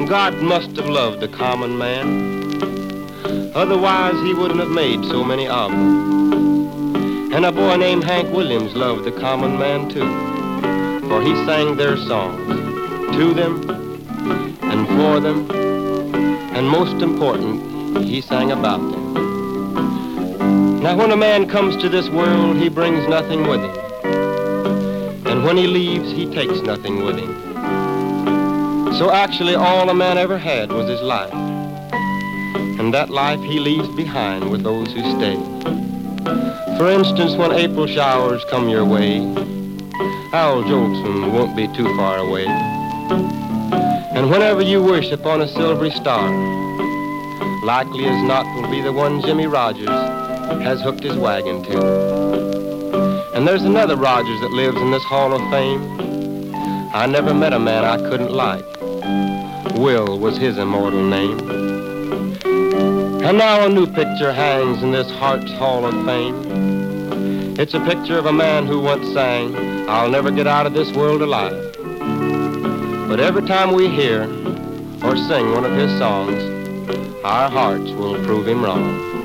God must have loved the common man. Otherwise, he wouldn't have made so many of them. And a boy named Hank Williams loved the common man, too. For he sang their songs to them and for them. And most important, he sang about them. Now, when a man comes to this world, he brings nothing with him. And when he leaves, he takes nothing with him. So actually, all a man ever had was his life. And that life he leaves behind with those who stay. For instance, when April showers come your way, Al Jolson won't be too far away. And whenever you wish upon a silvery star, likely as not will be the one Jimmy Rogers has hooked his wagon to. And there's another Rogers that lives in this Hall of Fame. I never met a man I couldn't like. Will was his immortal name. And now a new picture hangs in this Heart's Hall of Fame. It's a picture of a man who once sang, "I'll never get out of this world alive." But every time we hear or sing one of his songs, our hearts will prove him wrong.